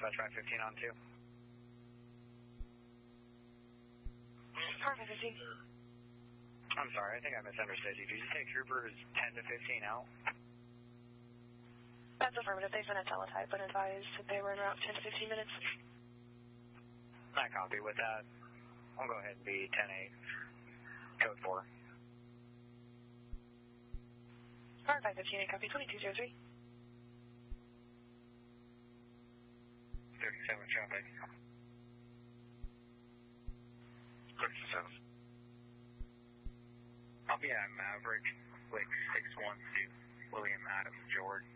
dispatch 515 on 2. Car 515. I'm sorry, I think I misunderstood you. Did you say troopers 10 to 15 out? That's affirmative. They've been at teletype, but advised that they were in route 10 to 15 minutes. I copy. With that, I'll go ahead and be 10-8, code 4. Car 515, copy 2203. 37 traffic. 37. I'll be at Maverick, like 612, William Adams, George.